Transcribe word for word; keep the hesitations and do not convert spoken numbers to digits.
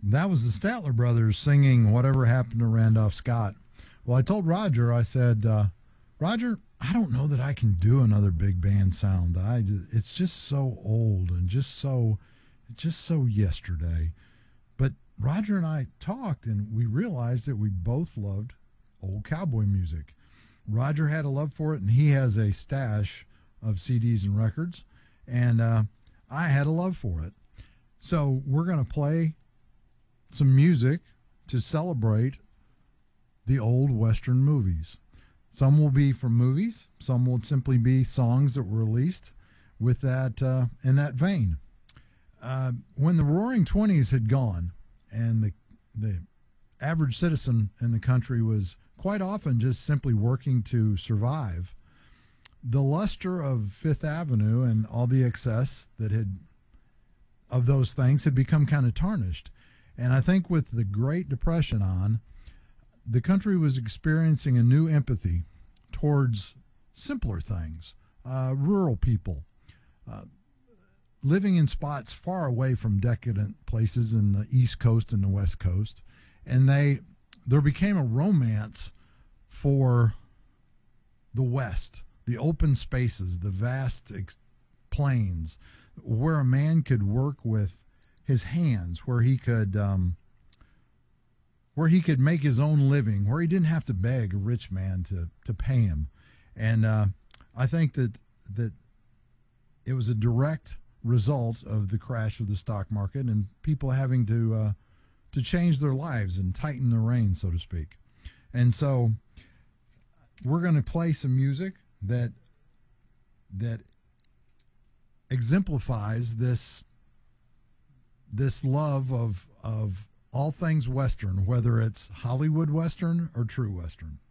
That was the Statler brothers singing Whatever Happened to Randolph Scott. Well, I told Roger, I said, uh, Roger, I don't know that I can do another big band sound. I just, it's just so old and just so, just so yesterday. But Roger and I talked, and we realized that we both loved old cowboy music. Roger had a love for it, and he has a stash of C Ds and records, and uh, I had a love for it. So we're going to play some music to celebrate the old Western movies. Some will be from movies. Some will simply be songs that were released with that uh, in that vein. Uh, when the Roaring Twenties had gone, and the the average citizen in the country was quite often just simply working to survive, the luster of Fifth Avenue and all the excess that had of those things had become kind of tarnished. And I think with the Great Depression on, the country was experiencing a new empathy towards simpler things, uh, rural people, uh, living in spots far away from decadent places in the East Coast and the West Coast. And they there became a romance for the West, the open spaces, the vast ex- plains, where a man could work with his hands, where he could um, where he could make his own living, where he didn't have to beg a rich man to to pay him. And uh, I think that that it was a direct result of the crash of the stock market and people having to uh, to change their lives and tighten the reins, so to speak. And so we're going to play some music that that exemplifies this this love of of all things Western, whether it's Hollywood Western or true Western.